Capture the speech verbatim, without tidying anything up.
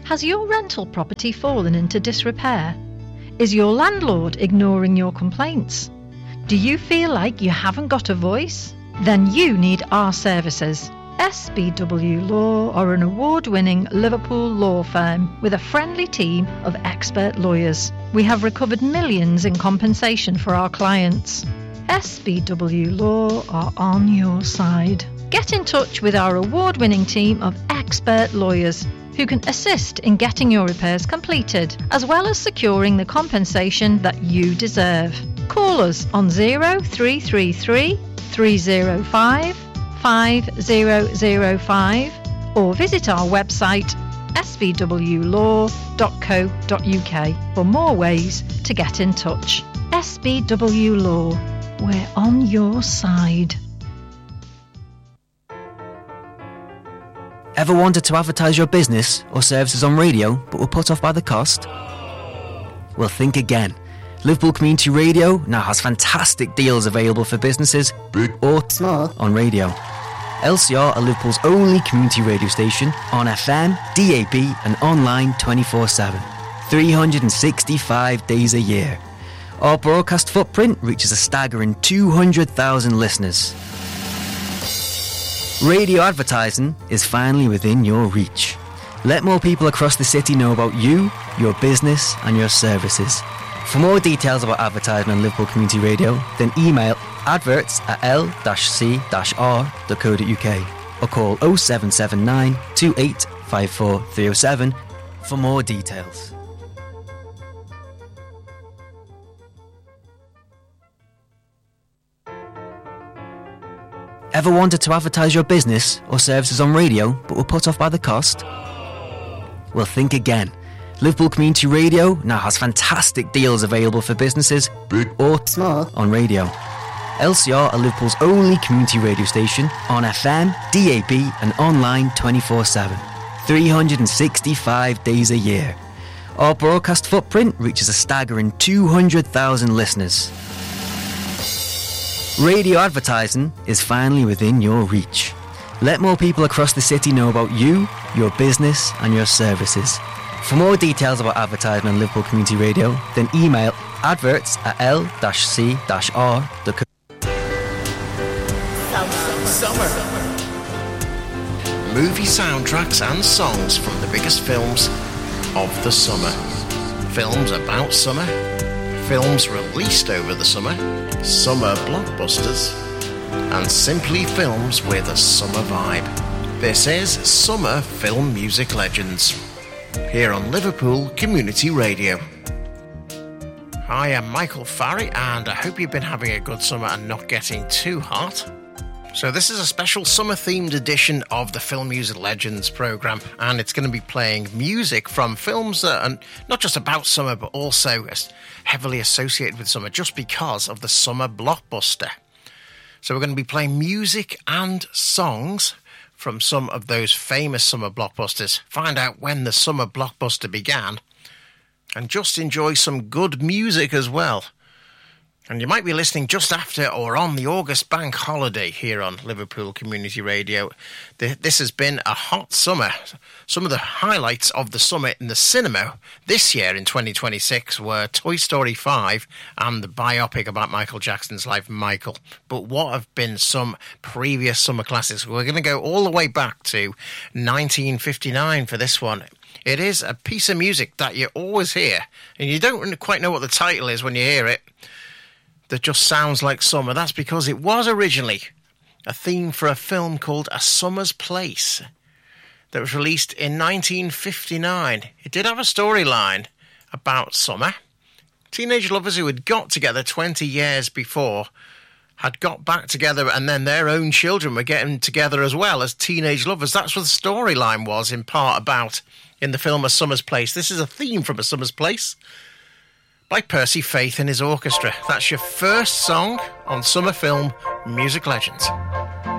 Has your rental property fallen into disrepair? Is your landlord ignoring your complaints? Do you feel like you haven't got a voice? Then you need our services. S B W Law are an award-winning Liverpool law firm with a friendly team of expert lawyers. We have recovered millions in compensation for our clients. S B W Law are on your side. Get in touch with our award-winning team of expert lawyers who can assist in getting your repairs completed, as well as securing the compensation that you deserve. Call us on zero three three three, three zero five, five zero zero five or visit our website s v w law dot co dot u k for more ways to get in touch. S B W Law, we're on your side. Ever wanted to advertise your business or services on radio but were put off by the cost? Well, think again. Liverpool Community Radio now has fantastic deals available for businesses, big or small, on radio. L C R are Liverpool's only community radio station on F M, D A B and online twenty-four seven, three hundred sixty-five days a year. Our broadcast footprint reaches a staggering two hundred thousand listeners. Radio advertising is finally within your reach. Let more people across the city know about you, your business and your services. For more details about advertising on Liverpool Community Radio, then email adverts at l c r dot co dot u k or call oh seven seven nine, two eight five four, three oh seven for more details. Ever wanted to advertise your business or services on radio but were put off by the cost? Well, think again. Liverpool Community Radio now has fantastic deals available for businesses, big or small, on radio. L C R are Liverpool's only community radio station on F M, D A B and online twenty-four seven, three hundred sixty-five days a year. Our broadcast footprint reaches a staggering two hundred thousand listeners. Radio advertising is finally within your reach. Let more people across the city know about you, your business and your services. For more details about advertising on Liverpool Community Radio, then email adverts at l c r dot co. Summer. Movie soundtracks and songs from the biggest films of the summer. Films about summer. Films released over the summer. Summer blockbusters. And simply films with a summer vibe. This is Summer Film Music Legends, here on Liverpool Community Radio. Hi, I'm Michael Farry, and I hope you've been having a good summer and not getting too hot. So this is a special summer-themed edition of the Film Music Legends programme, and it's going to be playing music from films that are not just about summer, but also heavily associated with summer, just because of the summer blockbuster. So we're going to be playing music and songs from some of those famous summer blockbusters, find out when the summer blockbuster began, and just enjoy some good music as well. And you might be listening just after or on the August bank holiday here on Liverpool Community Radio. This has been a hot summer. Some of the highlights of the summer in the cinema this year in twenty twenty-six were Toy Story five and the biopic about Michael Jackson's life, Michael. But what have been some previous summer classics? We're going to go all the way back to nineteen fifty-nine for this one. It is a piece of music that you always hear, and you don't quite know what the title is when you hear it, that just sounds like summer. That's because it was originally a theme for a film called A Summer's Place that was released in nineteen fifty-nine. It did have a storyline about summer. Teenage lovers who had got together twenty years before had got back together, and then their own children were getting together as well as teenage lovers. That's what the storyline was in part about in the film A Summer's Place. This is a theme from A Summer's Place by Percy Faith and his orchestra. That's your first song on Summer Film Music Legends.